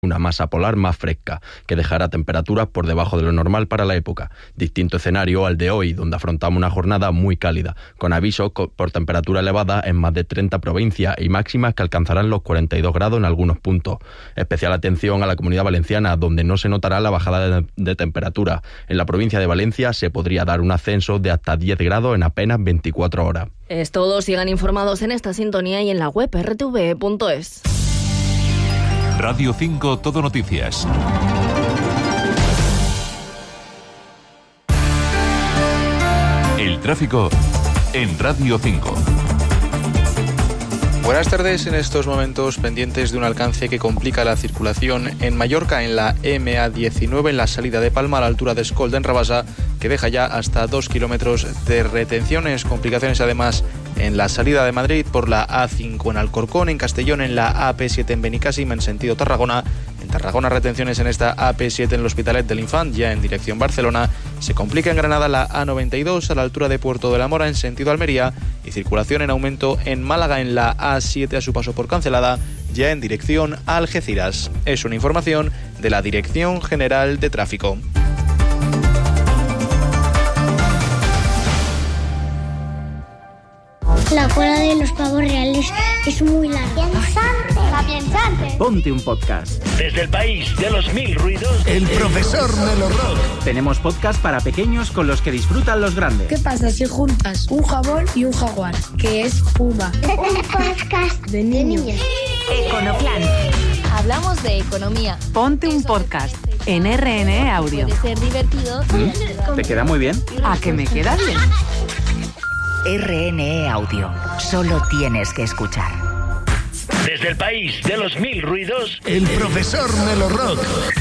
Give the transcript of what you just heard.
una masa polar más fresca, que dejará temperaturas por debajo de lo normal para la época. Distinto escenario al de hoy, donde afrontamos una jornada muy cálida, con avisos por temperatura elevada en más de 30 provincias y máximas que alcanzarán los 42 grados en algunos puntos. Especial atención a la Comunidad Valenciana, donde no se notará la bajada de temperatura. En la provincia de Valencia se podría dar un ascenso de hasta 10 grados en apenas 24 horas. Es todo, sigan informados en esta sintonía y en la web rtve.es. Radio 5 Todo Noticias. El tráfico en Radio 5. Buenas tardes. En estos momentos pendientes de un alcance que complica la circulación en Mallorca, en la MA19, en la salida de Palma a la altura de Escolda, en Rabasa, que deja ya hasta 2 kilómetros de retenciones. Complicaciones además en la salida de Madrid por la A5 en Alcorcón, en Castellón en la AP7 en Benicàssim en sentido Tarragona. En Tarragona retenciones en esta AP7 en l'Hospitalet de l'Infant, ya en dirección Barcelona. Se complica en Granada la A92 a la altura de Puerto de la Mora en sentido Almería, y circulación en aumento en Málaga en la A7 a su paso por Cancelada, ya en dirección a Algeciras. Es una información de la Dirección General de Tráfico. La cola de los pavos reales es muy larga. ¡Piensante! Ponte un podcast. Desde el país de los mil ruidos, el profesor Melo Rock. Tenemos podcast para pequeños con los que disfrutan los grandes. ¿Qué pasa si juntas un jabón y un jaguar? Que es Puma. Un podcast de niños. Econoplan. Hablamos de economía. Ponte un podcast en RNE Audio. Puede ser divertido. ¿Te queda muy bien? ¿A que me queda bien? RNE Audio. Solo tienes que escuchar. Desde el país de los mil ruidos, el profesor Melo Rock.